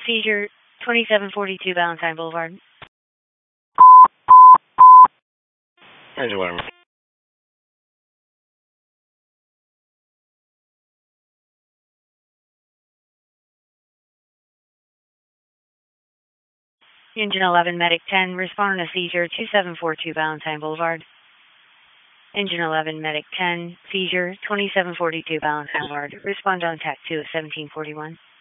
Seizure, 2742 Valentine Boulevard. Engine 11. Engine 11, Medic 10, respond to seizure, 2742 Valentine Boulevard. Engine 11, Medic 10, seizure, 2742 Valentine Boulevard. Respond on TAC 2 at 1741.